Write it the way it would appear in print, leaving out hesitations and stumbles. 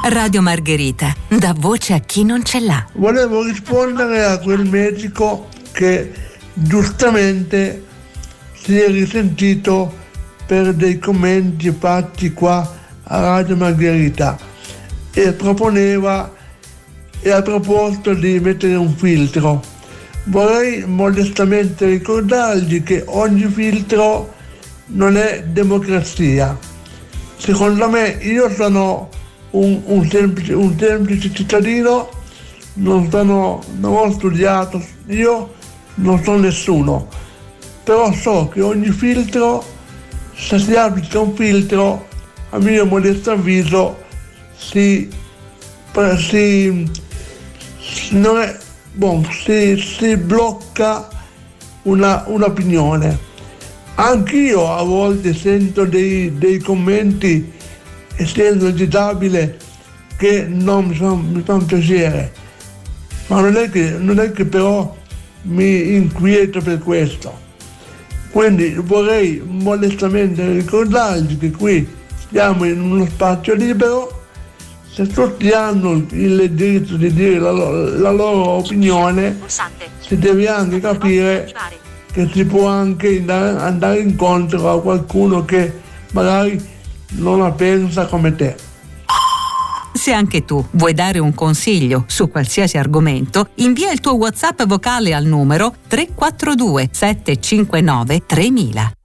Radio Margherita, dà voce a chi non ce l'ha. Volevo rispondere a quel medico che giustamente si è risentito per dei commenti fatti qua a Radio Margherita e ha proposto di mettere un filtro. Vorrei modestamente ricordargli che ogni filtro non è democrazia. Secondo me, io sono un semplice cittadino, non ho studiato, io non sono nessuno, però so che ogni filtro, se si applica un filtro, a mio modesto avviso, si blocca un'opinione. Anch'io a volte sento dei commenti, essendo disabile, che non mi fanno piacere, ma non è che però mi inquieto per questo. Quindi vorrei modestamente ricordargli che qui siamo in uno spazio libero, se tutti hanno il diritto di dire la loro opinione, si deve anche capire che si può anche andare incontro a qualcuno che magari non la pensa come te. Se anche tu vuoi dare un consiglio su qualsiasi argomento, invia il tuo WhatsApp vocale al numero 342 759 3000.